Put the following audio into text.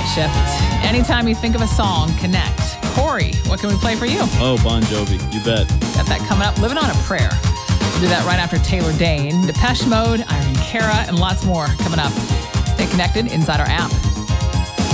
Night Shift. Anytime you think of a song, connect. Corey, what can we play for you? Oh, Bon Jovi. You bet. Got that coming up. Living on a Prayer. We'll do that right after Taylor Dane, Depeche Mode, Irene Cara, and lots more coming up. Stay connected inside our app.